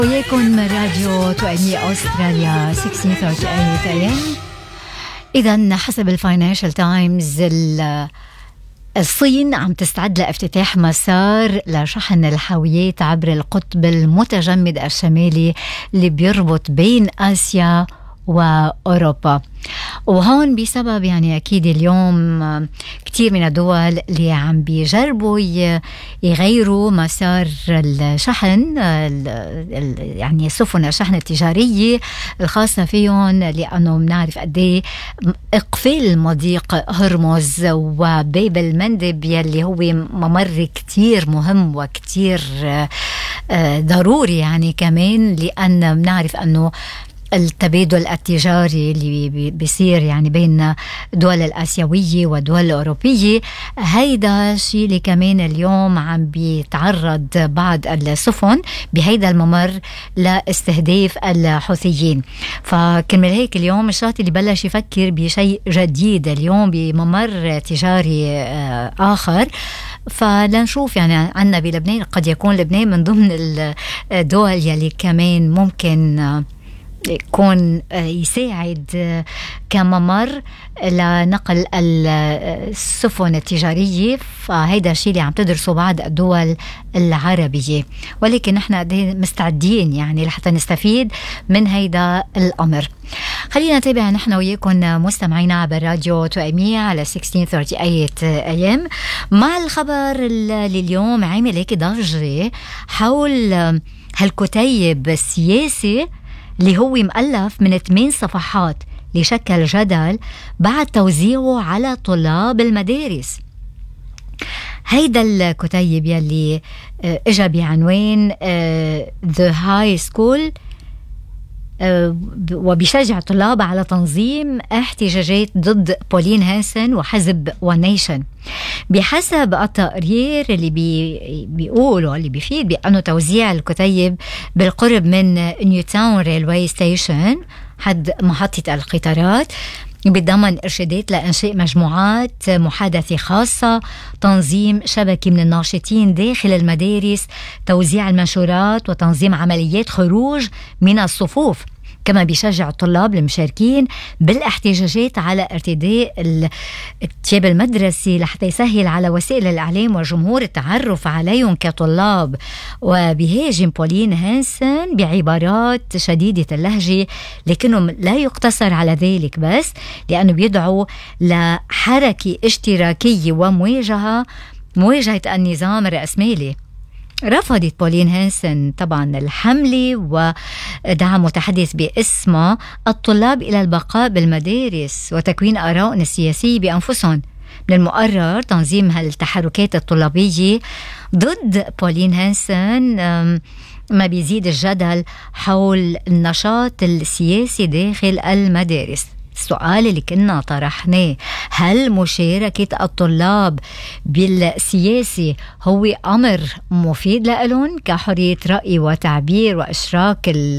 وياكم راديو توأمي أستراليا 1638 AM. إذن حسب الفاينانشال تايمز الصين عم تستعد لافتتاح مسار لشحن الحاويات عبر القطب المتجمد الشمالي اللي بيربط بين آسيا وأوروبا. وهون بسبب يعني أكيد اليوم كتير من الدول اللي عم بيجربوا يغيروا مسار الشحن، يعني سفن الشحن التجارية الخاصة فيهم، لأنه بنعرف قديه إقفال مضيق هرمز وباب المندب يلي هو ممر كتير مهم وكتير ضروري، يعني كمان لأن بنعرف أنه التبادل التجاري اللي بيصير يعني بين دول الآسيوية ودول الأوروبية، هيدا شيء اللي كمان اليوم عم بيتعرض بعض السفن بهيدا الممر لاستهداف الحوثيين. فكرمال هيك اليوم الشاطئ اللي بلش يفكر بشيء جديد اليوم بممر تجاري آخر. فلنشوف يعني عنا بلبنان، قد يكون لبنان من ضمن الدول يلي كمان ممكن يكون يساعد كممر لنقل السفن التجارية. فهيدا الشيء اللي عم تدرسه بعض الدول العربية، ولكن نحن مستعدين يعني لحتى نستفيد من هيدا الأمر. خلينا نتابع نحن وياكم مستمعينا عبر راديو توأمية على 1638 AM مع الخبر اللي اليوم عامل هيك ضجة حول هالكتيب السياسي اللي هو مؤلف من 8 صفحات لشكل جدل بعد توزيعه على طلاب المدارس. هيدا الكتيب يلي اجا بعنوان The High School وبيشجع الطلاب على تنظيم احتجاجات ضد بولين هانسن وحزب ونيشن. بحسب التقرير اللي بيقولوا اللي بيفيد بأنه توزيع الكتيب بالقرب من نيوتاون ريلوي ستيشن حد محطة القطارات بضمن إرشادات لإنشاء مجموعات محادثة خاصة، تنظيم شبكة من الناشطين داخل المدارس، توزيع المنشورات وتنظيم عمليات خروج من الصفوف. كما بيشجع الطلاب المشاركين بالاحتجاجات على ارتداء الثياب المدرسي لحتى يسهل على وسائل الإعلام والجمهور التعرف عليهم كطلاب. وبيهاجم بولين هانسن بعبارات شديدة اللهجة، لكنه لا يقتصر على ذلك بس، لأنه بيدعو لحركة اشتراكية ومواجهة النظام الرأسمالي. رفضت بولين هانسن طبعا الحملة ودعم متحدث باسمه الطلاب إلى البقاء بالمدارس وتكوين آرائهم السياسية بأنفسهم. من المقرر تنظيم هالتحركات الطلابية ضد بولين هانسن ما بيزيد الجدل حول النشاط السياسي داخل المدارس. السؤال اللي كنا طرحناه، هل مشاركة الطلاب بالسياسي هو أمر مفيد لهم كحرية رأي وتعبير وإشراك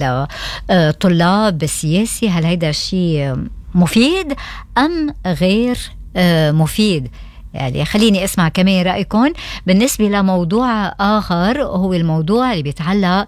الطلاب بالسياسي؟ هل هيدا الشيء مفيد أم غير مفيد؟ يعني خليني اسمع كمان رأيكم بالنسبة لموضوع آخر، هو الموضوع اللي بيتعلق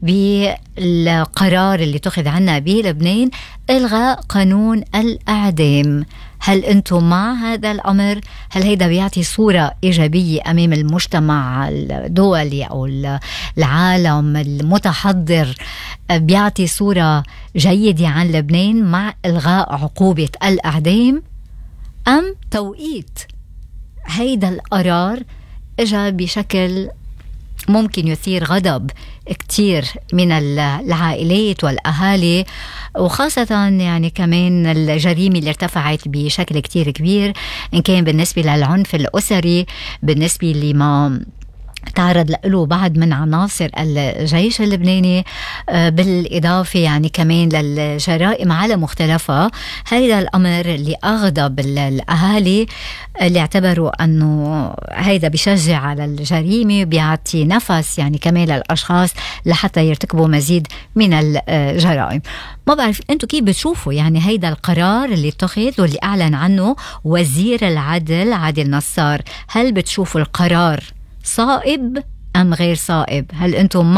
بالقرار اللي تأخذ عنا بلبنان إلغاء قانون الإعدام. هل أنتم مع هذا الأمر؟ هل هيدا بيعطي صورة إيجابية أمام المجتمع الدولي أو العالم المتحضر؟ بيعطي صورة جيدة عن لبنان مع إلغاء عقوبة الإعدام، أم توقيت هيدا القرار اجا بشكل ممكن يثير غضب كتير من العائلات والأهالي، وخاصة يعني كمان الجريمة اللي ارتفعت بشكل كتير كبير، إن كان بالنسبة للعنف الأسري، بالنسبة لما تعرض له بعض من عناصر الجيش اللبناني، بالإضافة يعني كمان للجرائم على مختلفها. هذا الأمر اللي أغضب الأهالي اللي اعتبروا أنه هيدا بيشجع على الجريمة، بيعطي نفس يعني كمان للأشخاص لحتى يرتكبوا مزيد من الجرائم. ما بعرف أنتوا كيف بتشوفوا يعني هيدا القرار اللي اتخذ واللي أعلن عنه وزير العدل عادل نصار؟ هل بتشوفوا القرار صائب أم غير صائب؟ هل أنتم